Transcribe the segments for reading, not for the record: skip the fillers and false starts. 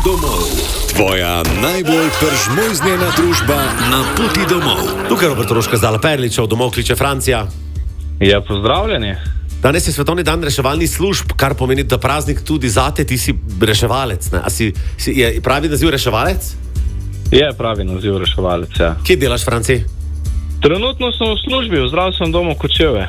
domov. Tvoja najbolj peržmojznjena družba na poti domov. Tukaj Robert Roška Zala Perliča, domov kliče Francija. Ja, pozdravljeni. Danes je svetovni dan reševalnih služb, kar pomeni, da praznik tudi zate, ti si reševalec. Ne? Je pravi naziv reševalec? Je pravi naziv reševalec, ja. Kje delaš v Franciji? Trenutno sem v službi, v zdravstvenem domu Kočevje.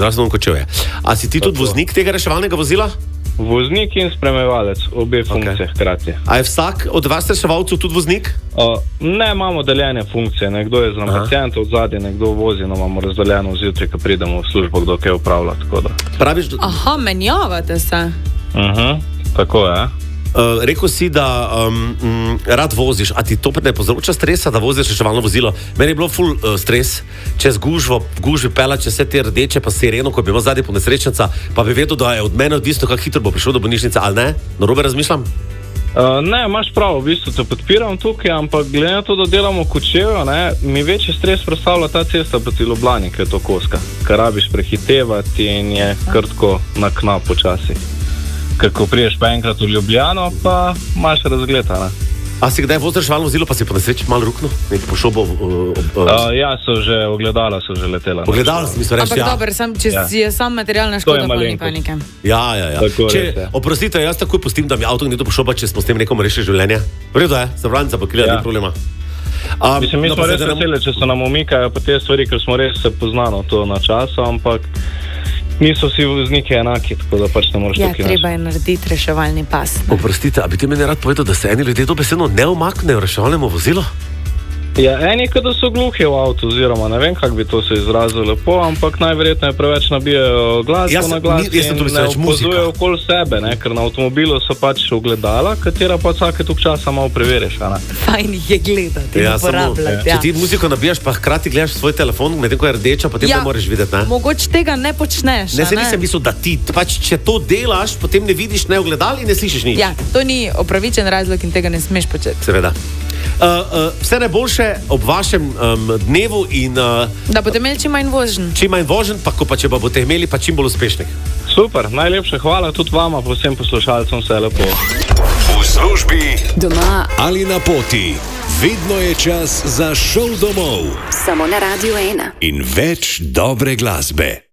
A si ti tudi voznik tega reševalnega vozila? Voznik in spremljevalec, obe funkcije hkrati. A je vsak od vas reševalcev tudi voznik? Ne, imamo deljene funkcije. Nekdo je zraven pacienta od zadaj, nekdo vozi, no imamo razdeljeno zjutraj, ko pridemo v službo, kdo kaj upravlja. Praviš, Aha, menjavate se. Tako je. Rekel si, da rad voziš, a ti to ne povzroča stresa, da voziš reševalno vozilo? Meni je bilo ful stres, čez gužvi pela, čez vse te rdeče, pa sireno, ko bi imel zadnji ponesrečenca, pa bi vedel, da je od mene odvisno, kako hitro bo prišel do bolnišnice, ali ne? Narobe razmišljam? Ne, imaš prav, v bistvu te podpiram tukaj, ampak glede na to, da delamo v Kočevju, mi večji stres predstavlja ta cesta proti Ljubljani, ker je to koska, ker rabiš prehitevati in je krtko na knap počasi. Ker ko priješ pa enkrat v Ljubljano, pa imaš razgled, ne? A si kdaj vozil reševalno vozilo, pa si po nesreči malo ruknil? Nekaj pošobo? Ja, ogledala so že letela. Ogledala sem, mislim reči, Ampak dober, če je sam materialna škoda, pa ni panike. Ja. Oprostite, jaz takoj pustim, da mi avto nekdo pošoba, če smo s tem nekom rešili življenje. V redu je, zavranjica pa kilja, ni problema. Mi smo res veseli, če so nam umikajo pa te stvari, ker smo res se poznano to na času, ampak niso vsi vozniki enaki, tako da pač ne moreš tukaj. Ja, treba je narediti reševalni pas. Oprostite, a bi ti meni rad povedal, da se eni ljudje dobesedno ne umaknejo reševalnemu vozilu? Ja, eni, kada so gluhi v avtu, oziroma ne vem, kako bi to se izrazilo lepo, ampak najverjetneje preveč nabijajo glasbo na glas in ne opozujejo okoli sebe, ne? Ker na avtomobilu so pač ogledala, katera pa vsake tok časa malo preveriš. Fajn jih je gledati in uporabljati. Če ti muziko nabijaš, pa hkrati gledaš svoj telefon, medtem ko je rdeča, potem ne moreš videti. Mogoče tega ne počneš. Ne, se nisem mislil, da ti, pač če to delaš, potem ne vidiš, ne ogledal in ne slišiš nič. Ja, to ni opravičen razlog in tega ne smeš početi. Seveda. Vse najboljše ob vašem dnevu in da boste imeli čim manj vožen. Čim manj vožen, pa če boste imeli, pa čim bolj uspešnih. Super, najlepša hvala tudi vama, pa vsem poslušalcem, vse lepo. V službi, doma ali na poti, vedno je čas za šov domov. Samo na Radio 1. In več dobre glasbe.